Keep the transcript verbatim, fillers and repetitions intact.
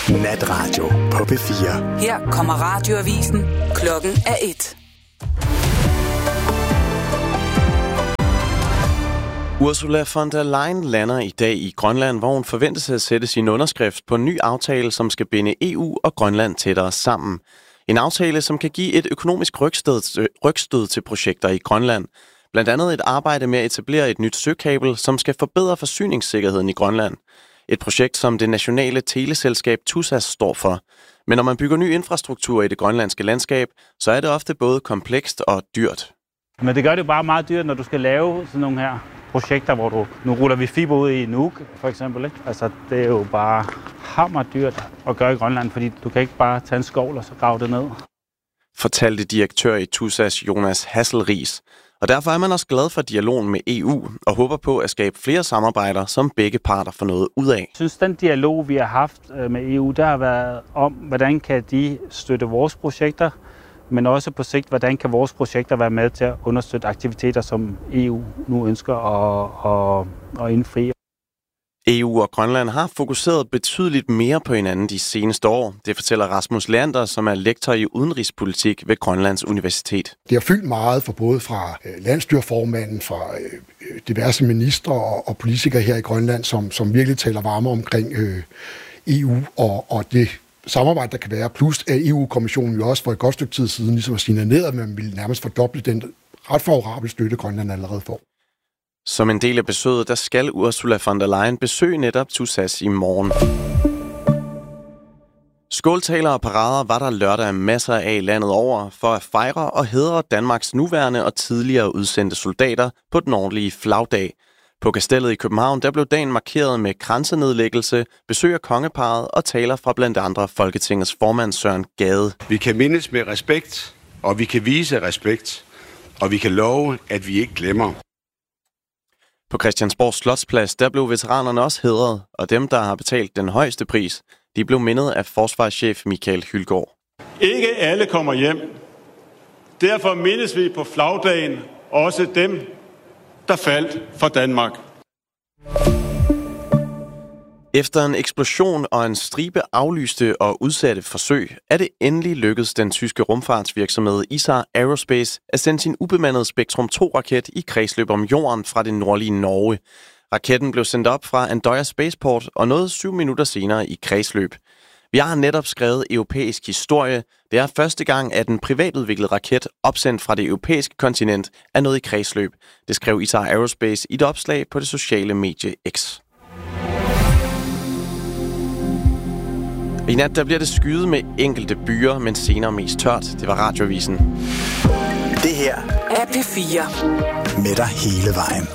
Natradio på P fire. Her kommer radioavisen. Klokken er et. Ursula von der Leyen lander i dag i Grønland, hvor hun forventes at sætte sin underskrift på en ny aftale, som skal binde E U og Grønland tættere sammen. En aftale, som kan give et økonomisk rygstød, rygstød til projekter i Grønland. Blandt andet et arbejde med at etablere et nyt søkabel, som skal forbedre forsyningssikkerheden i Grønland. Et projekt, som det nationale teleselskab TUSAS står for. Men når man bygger ny infrastruktur i det grønlandske landskab, så er det ofte både komplekst og dyrt. Men det gør det jo bare meget dyrt, når du skal lave sådan nogle her projekter, hvor du... Nu ruller vi fiber ud i Nuuk, for eksempel. Ikke? Altså, det er jo bare hammerdyrt at gøre i Grønland, fordi du kan ikke bare tage en skovl og så grave det ned. Fortalte direktør i TUSAS Jonas Hasselriis. Og derfor er man også glad for dialogen med E U og håber på at skabe flere samarbejder, som begge parter får noget ud af. Jeg synes, den dialog, vi har haft med E U, der har været om, hvordan kan de støtte vores projekter, men også på sigt, hvordan kan vores projekter være med til at understøtte aktiviteter, som E U nu ønsker at, at, at indfri. E U og Grønland har fokuseret betydeligt mere på hinanden de seneste år. Det fortæller Rasmus Leander, som er lektor i udenrigspolitik ved Grønlands Universitet. Det har fyldt meget for både fra landsstyreformanden, fra diverse ministre og, og politikere her i Grønland, som, som virkelig taler varme omkring øh, E U og, og det samarbejde, der kan være. Plus at E U-kommissionen jo også for et godt stykke tid siden ligesom at signalere, at man ville nærmest fordoble den ret favorable støtte, Grønland allerede får. Som en del af besøget, der skal Ursula von der Leyen besøge netop TUSAS i morgen. Skåltaler og parader var der lørdag masser af landet over for at fejre og hædre Danmarks nuværende og tidligere udsendte soldater på den ordentlige flagdag. På Kastellet i København, der blev dagen markeret med kransenedlæggelse, besøg af kongeparret og taler fra blandt andre Folketingets formand Søren Gade. Vi kan mindes med respekt, og vi kan vise respekt, og vi kan love, at vi ikke glemmer. På Christiansborg Slotsplads, der blev veteranerne også hædret, og dem, der har betalt den højeste pris, de blev mindet af forsvarschef Michael Hylgaard. Ikke alle kommer hjem. Derfor mindes vi på flagdagen også dem, der faldt for Danmark. Efter en eksplosion og en stribe aflyste og udsatte forsøg, er det endelig lykkedes den tyske rumfartsvirksomhed I S A Aerospace at sende sin ubemandede Spektrum to-raket i kredsløb om jorden fra det nordlige Norge. Raketten blev sendt op fra Andøya Spaceport og nåede syv minutter senere i kredsløb. Vi har netop skrevet europæisk historie. Det er første gang, at en privatudviklet raket opsendt fra det europæiske kontinent er nået i kredsløb. Det skrev I S A Aerospace i et opslag på det sociale medie X. I nat der bliver det skyet med enkelte byer, men senere mest tørt. Det var radioavisen. Det her er P fire. Med dig hele vejen.